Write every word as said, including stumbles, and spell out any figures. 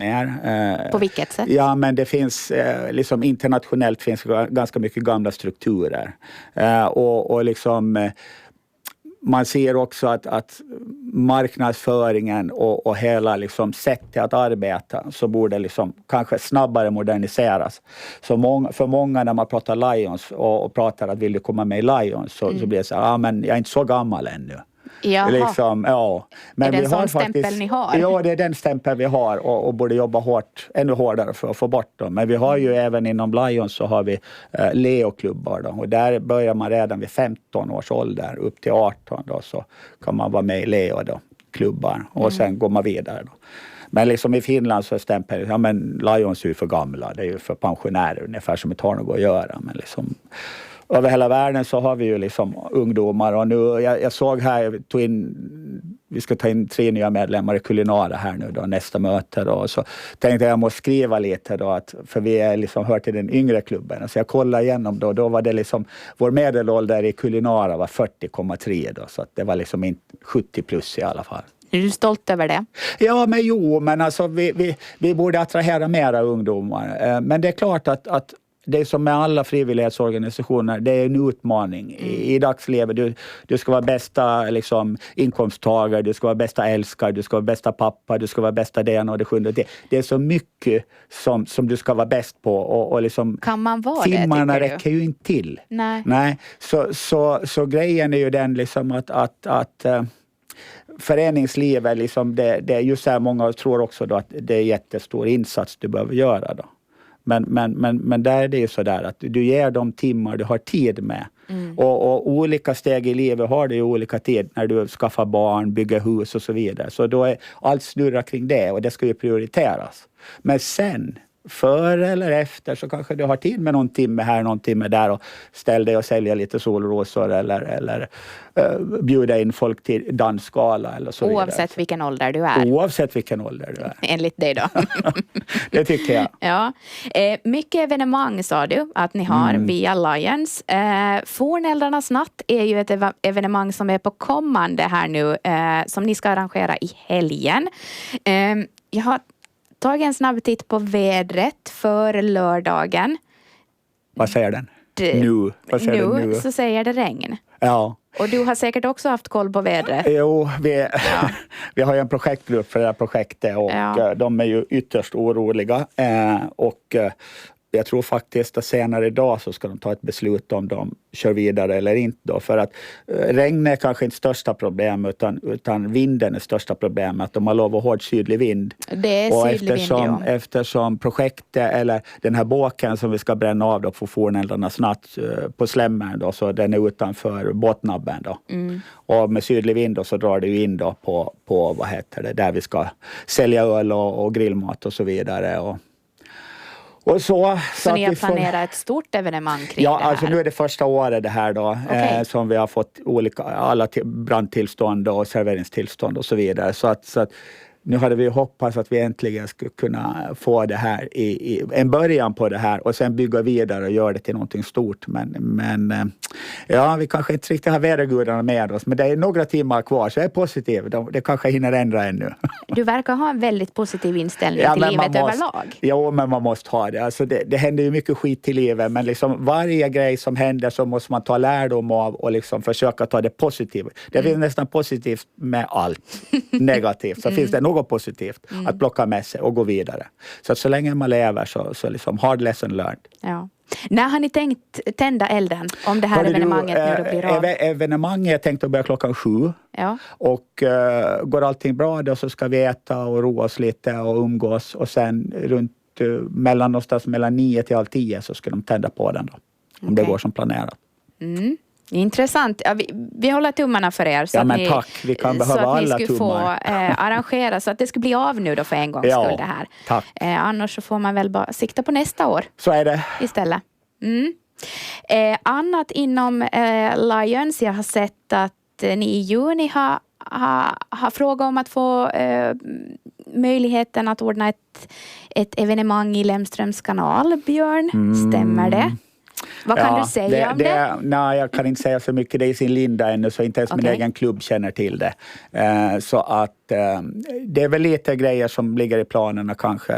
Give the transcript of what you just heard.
På vilket sätt? Ja, men det finns liksom internationellt finns ganska mycket gamla strukturer. Och, och liksom man ser också att, att marknadsföringen och, och hela liksom sättet att arbeta så borde liksom kanske snabbare moderniseras. Så många, för många när man pratar Lions och, och pratar att vill du komma med i Lions så, mm. så blir det så här, ja men jag är inte så gammal ännu. Liksom, ja. Men är det vi en sån har stämpel faktiskt, ni har? Ja, det är den stämpel vi har och, och borde jobba hårt, ännu hårdare för att få bort dem. Men vi har ju mm. även inom Lions så har vi eh, Leo-klubbar då, och där börjar man redan vid femton års ålder upp till arton då, så kan man vara med i Leo då, klubbar och mm. sen går man vidare då. Men liksom i Finland så är stämpeln, ja men Lions är ju för gamla, det är ju för pensionärer ungefär som inte har något att göra, men liksom över hela världen så har vi ju liksom ungdomar och nu, jag, jag såg här, jag tog in, vi ska ta in tre nya medlemmar i Kulinara här nu då, nästa möte då, och så tänkte jag jag måste skriva lite då, att, för vi är liksom hör till den yngre klubben, så jag kollade igenom då, då var det liksom, vår medelålder i Kulinara var fyrtio komma tre då, så att det var liksom inte sjuttio plus i alla fall. Är du stolt över det? Ja, men jo, men alltså vi, vi, vi borde attrahera mera ungdomar, men det är klart att, att det är som med alla frivillighetsorganisationer, det är en utmaning. Mm. I, i dagsläget, du, du ska vara bästa liksom, inkomsttagare, du ska vara bästa älskare, du ska vara bästa pappa, du ska vara bästa det och det sjunde. Det, det är så mycket som, som du ska vara bäst på. Och, och liksom, kan man vara timmarna det, räcker ju inte till. Nej. Nej. Så, så, så grejen är ju den liksom att, att, att uh, föreningslivet, liksom, det, det är just så här, många tror också då att det är jättestor insats du behöver göra då. Men, men, men, men där är det ju sådär att du ger de timmar du har tid med. Mm. Och, och olika steg i livet har du ju olika tid när du skaffar barn, bygger hus och så vidare. Så då är allt snurra kring det och det ska ju prioriteras. Men sen, före eller efter, så kanske du har tid med någon timme här, någon timme där och ställ dig och sälja lite solrosor eller, eller uh, bjuda in folk till dansskala eller så vidare. Oavsett vilken ålder du är. Oavsett vilken ålder du är. Enligt dig då. Det tycker jag. Ja. Eh, mycket evenemang sa du att ni har mm. via Lions. Eh, Fornäldrarnas natt är ju ett ev- evenemang som är på kommande här nu, eh, som ni ska arrangera i helgen. Eh, jag har tagit en snabb titt på vädret för lördagen. Vad säger den? Det, nu. Vad säger nu, den nu så säger det regn. Ja. Och du har säkert också haft koll på vädret. Jo, vi, ja. vi har ju en projektgrupp för det här projektet och ja. de är ju ytterst oroliga. Eh, och jag tror faktiskt att senare idag så ska de ta ett beslut om de kör vidare eller inte då. För att regn är kanske inte största problem utan, utan vinden är största problemet. Att de har lov att hård sydlig vind. Det är och sydlig eftersom, vind, ja. eftersom projektet eller den här båken som vi ska bränna av då på Fornäldrarnas natt på Slämmern då, så den är utanför båtnabben då. Mm. Och med sydlig vind då, så drar det ju in då på, på vad heter det, där vi ska sälja öl och, och grillmat och så vidare och Och så, så, så ni har planerat får... ett stort evenemang kring ja, det här? Ja, alltså nu är det första året det här då. Okay. Eh, som vi har fått olika, alla till, brandtillstånd och serveringstillstånd och så vidare. Så att, så att nu hade vi hoppats att vi äntligen skulle kunna få det här i, i en början på det här och sen bygga vidare och göra det till någonting stort. Men, men ja, vi kanske inte riktigt har vädergudarna med oss, men det är några timmar kvar så jag är positiv. Det kanske hinner ändra ännu. Du verkar ha en väldigt positiv inställning ja, till livet måste, överlag. Ja, men man måste ha det. Alltså det. Det händer ju mycket skit i livet, men liksom varje grej som händer så måste man ta lärdom av och liksom försöka ta det positivt. Det mm. finns nästan positivt med allt negativt. Så mm. finns det något positivt mm. att plocka med sig och gå vidare. Så att så länge man lever så, så liksom hard lesson learned. Ja. När har ni tänkt tända elden om det här Hörde evenemanget du, nu då blir av? Ev- evenemanget är tänkt att börja klockan sju. Ja. Och uh, går allting bra då så ska vi äta och roa oss lite och umgås. Och sen runt uh, mellan någonstans mellan nio till halv tio så ska de tända på den då. Om okay. det går som planerat. Mm. Intressant. Ja, vi, vi håller tummarna för er. Så ja, att men ni, tack. Vi kan behöva alla tummar. Så att ni skulle tummar. få eh, arrangera så att det skulle bli av nu då för en gångs ja, skull det här. Tack. Eh, annars så får man väl bara sikta på nästa år. Så är det. Istället. Mm. Eh, annat inom eh, Lions. Jag har sett att eh, ni i juni har, har, har frågat om att få eh, möjligheten att ordna ett, ett evenemang i Lemströms kanal. Björn, mm. stämmer det? Vad kan ja, du säga det, om det? det? Nej, jag kan inte säga så mycket. Det är i sin linda ännu så inte ens okay. min egen klubb känner till det. Eh, så att eh, det är väl lite grejer som ligger i planerna kanske